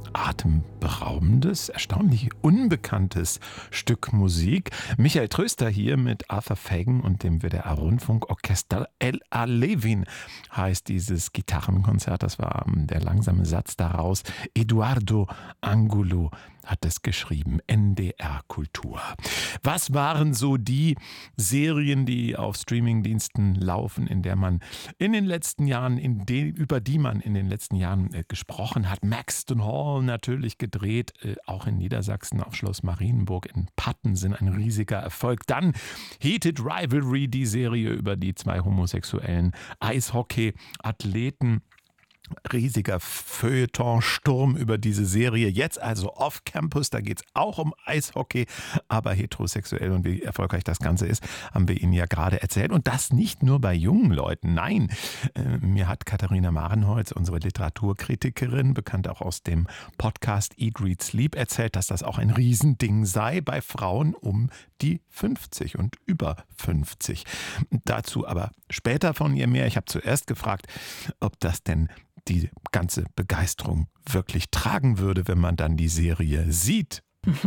atemberaubendes, erstaunlich unbekanntes Stück Musik. Michael Tröster hier mit Arthur Fagan und dem WDR-Rundfunkorchester L.A. Levin heißt dieses Gitarrenkonzert. Das war der langsame Satz daraus. Eduardo Angulo hat es geschrieben, NDR Kultur. Was waren so die Serien, die auf Streamingdiensten laufen, in der man in den letzten Jahren, über die man in den letzten Jahren gesprochen hat? Maxton Hall natürlich gedreht, auch in Niedersachsen auf Schloss Marienburg in Pattensen, ein riesiger Erfolg. Dann Heated Rivalry, die Serie über die zwei homosexuellen Eishockey-Athleten. Riesiger Feuilleton-Sturm über diese Serie. Jetzt also Off-Campus, da geht es auch um Eishockey, aber heterosexuell und wie erfolgreich das Ganze ist, haben wir Ihnen ja gerade erzählt. Und das nicht nur bei jungen Leuten, nein. Mir hat Katharina Marenholz, unsere Literaturkritikerin, bekannt auch aus dem Podcast Eat, Read, Sleep, erzählt, dass das auch ein Riesending sei bei Frauen um die 50 und über 50. Dazu aber später von ihr mehr. Ich habe zuerst gefragt, ob das denn die ganze Begeisterung wirklich tragen würde, wenn man dann die Serie sieht.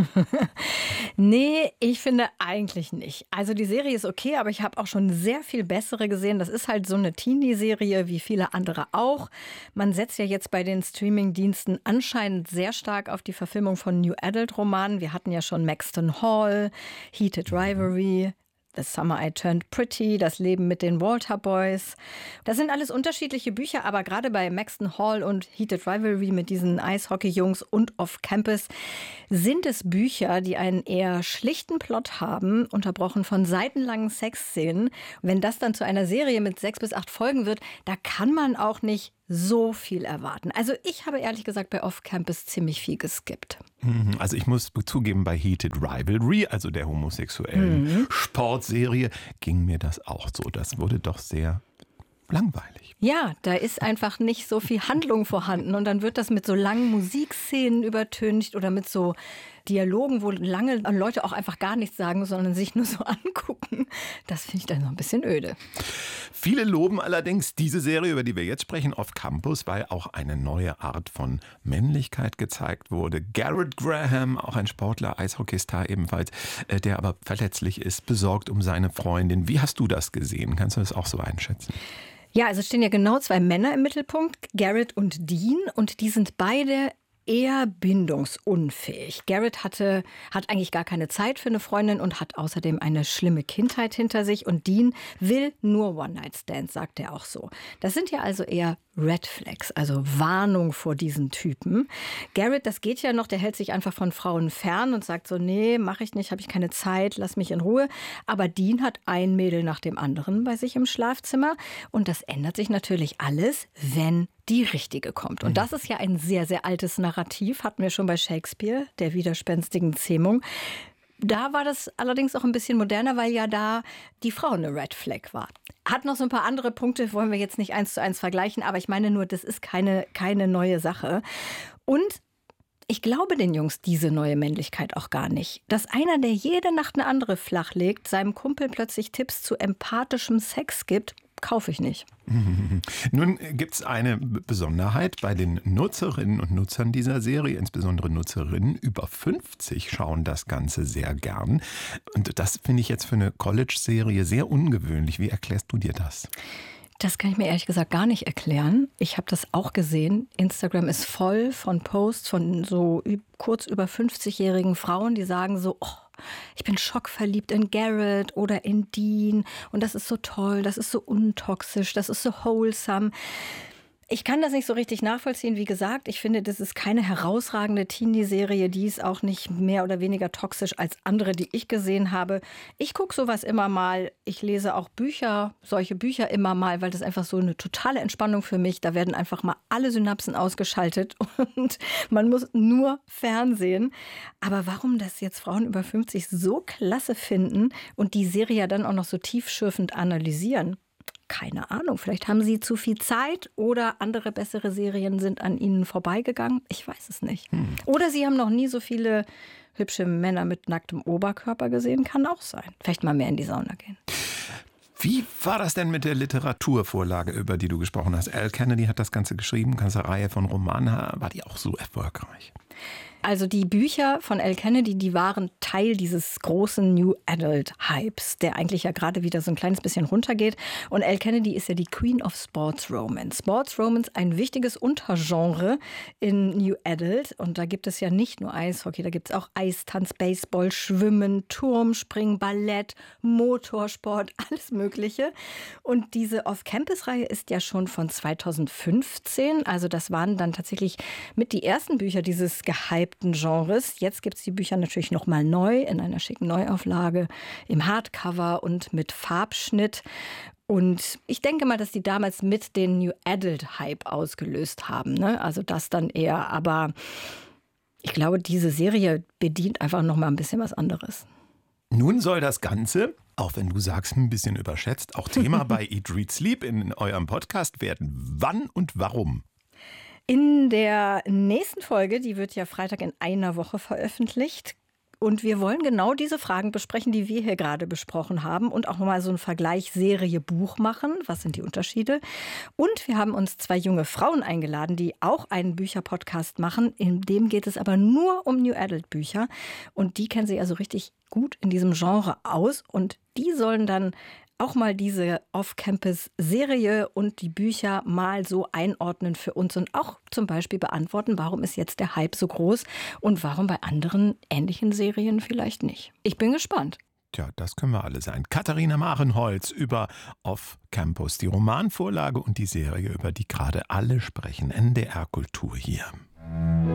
Nee, ich finde eigentlich nicht. Also die Serie ist okay, aber ich habe auch schon sehr viel bessere gesehen. Das ist halt so eine Teenie-Serie, wie viele andere auch. Man setzt ja jetzt bei den Streaming-Diensten anscheinend sehr stark auf die Verfilmung von New Adult-Romanen. Wir hatten ja schon Maxton Hall, Heated Rivalry, The Summer I Turned Pretty, Das Leben mit den Walter Boys. Das sind alles unterschiedliche Bücher, aber gerade bei Maxton Hall und Heated Rivalry mit diesen Eishockey-Jungs und Off Campus sind es Bücher, die einen eher schlichten Plot haben, unterbrochen von seitenlangen Sexszenen. Wenn das dann zu einer Serie mit 6 bis 8 Folgen wird, da kann man auch nicht so viel erwarten. Also ich habe ehrlich gesagt bei Off Campus ziemlich viel geskippt. Also ich muss zugeben, bei Heated Rivalry, also der homosexuellen Sportserie, ging mir das auch so. Das wurde doch sehr langweilig. Ja, da ist einfach nicht so viel Handlung vorhanden und dann wird das mit so langen Musikszenen übertüncht oder mit so Dialogen, wo lange Leute auch einfach gar nichts sagen, sondern sich nur so angucken. Das finde ich dann noch ein bisschen öde. Viele loben allerdings diese Serie, über die wir jetzt sprechen, Off Campus, weil auch eine neue Art von Männlichkeit gezeigt wurde. Garrett Graham, auch ein Sportler, Eishockeystar ebenfalls, der aber verletzlich ist, besorgt um seine Freundin. Wie hast du das gesehen? Kannst du das auch so einschätzen? Ja, also stehen ja genau 2 Männer im Mittelpunkt, Garrett und Dean, und die sind beide eher bindungsunfähig. Garrett hat eigentlich gar keine Zeit für eine Freundin und hat außerdem eine schlimme Kindheit hinter sich. Und Dean will nur One-Night-Stands, sagt er auch so. Das sind ja also eher Red Flags, also Warnung vor diesen Typen. Garrett, das geht ja noch, der hält sich einfach von Frauen fern und sagt so, nee, mache ich nicht, habe ich keine Zeit, lass mich in Ruhe. Aber Dean hat ein Mädel nach dem anderen bei sich im Schlafzimmer. Und das ändert sich natürlich alles, wenn die Richtige kommt. Und das ist ja ein sehr, sehr altes Narrativ, hatten wir schon bei Shakespeare, der widerspenstigen Zähmung. Da war das allerdings auch ein bisschen moderner, weil ja da die Frau eine Red Flag war. Hat noch so ein paar andere Punkte, wollen wir jetzt nicht 1:1 vergleichen, aber ich meine nur, das ist keine neue Sache. Und ich glaube den Jungs diese neue Männlichkeit auch gar nicht. Dass einer, der jede Nacht eine andere flachlegt, seinem Kumpel plötzlich Tipps zu empathischem Sex gibt, kaufe ich nicht. Nun gibt es eine Besonderheit bei den Nutzerinnen und Nutzern dieser Serie, insbesondere Nutzerinnen über 50 schauen das Ganze sehr gern. Und das finde ich jetzt für eine College-Serie sehr ungewöhnlich. Wie erklärst du dir das? Das kann ich mir ehrlich gesagt gar nicht erklären. Ich habe das auch gesehen. Instagram ist voll von Posts von so kurz über 50-jährigen Frauen, die sagen so, oh, ich bin schockverliebt in Garrett oder in Dean und das ist so toll, das ist so untoxisch, das ist so wholesome. Ich kann das nicht so richtig nachvollziehen. Wie gesagt, ich finde, das ist keine herausragende Teenie-Serie. Die ist auch nicht mehr oder weniger toxisch als andere, die ich gesehen habe. Ich gucke sowas immer mal. Ich lese auch Bücher, solche Bücher immer mal, weil das einfach so eine totale Entspannung für mich. Da werden einfach mal alle Synapsen ausgeschaltet und man muss nur Fernsehen. Aber warum das jetzt Frauen über 50 so klasse finden und die Serie ja dann auch noch so tiefschürfend analysieren? Keine Ahnung, vielleicht haben sie zu viel Zeit oder andere bessere Serien sind an ihnen vorbeigegangen. Ich weiß es nicht. Oder sie haben noch nie so viele hübsche Männer mit nacktem Oberkörper gesehen. Kann auch sein. Vielleicht mal mehr in die Sauna gehen. Wie war das denn mit der Literaturvorlage, über die du gesprochen hast? Al Kennedy hat das Ganze geschrieben, ganze Reihe von Romanen. War die auch so erfolgreich? Also die Bücher von Al Kennedy, die waren Teil dieses großen New Adult Hypes, der eigentlich ja gerade wieder so ein kleines bisschen runtergeht. Und Al Kennedy ist ja die Queen of Sports Romance. Sports Romance, ein wichtiges Untergenre in New Adult. Und da gibt es ja nicht nur Eishockey, da gibt es auch Eistanz, Baseball, Schwimmen, Turmspringen, Ballett, Motorsport, alles Mögliche. Und diese Off-Campus-Reihe ist ja schon von 2015. Also das waren dann tatsächlich mit die ersten Bücher dieses gehypten Genres. Jetzt gibt es die Bücher natürlich nochmal neu, in einer schicken Neuauflage, im Hardcover und mit Farbschnitt. Und ich denke mal, dass die damals mit den New Adult Hype ausgelöst haben, ne? Also das dann eher. Aber ich glaube, diese Serie bedient einfach nochmal ein bisschen was anderes. Nun soll das Ganze, auch wenn du sagst, ein bisschen überschätzt, auch Thema bei Eat, Read, Sleep in eurem Podcast werden. Wann und warum? In der nächsten Folge, die wird ja Freitag in einer Woche veröffentlicht. Und wir wollen genau diese Fragen besprechen, die wir hier gerade besprochen haben. Und auch nochmal so einen Vergleich Serie-Buch machen. Was sind die Unterschiede? Und wir haben uns 2 junge Frauen eingeladen, die auch einen Bücherpodcast machen. In dem geht es aber nur um New Adult Bücher. Und die kennen sich also richtig gut in diesem Genre aus. Und die sollen dann auch mal diese Off-Campus-Serie und die Bücher mal so einordnen für uns und auch zum Beispiel beantworten, warum ist jetzt der Hype so groß und warum bei anderen ähnlichen Serien vielleicht nicht. Ich bin gespannt. Tja, das können wir alle sein. Katharina Marenholz über Off-Campus, die Romanvorlage und die Serie, über die gerade alle sprechen. NDR Kultur hier.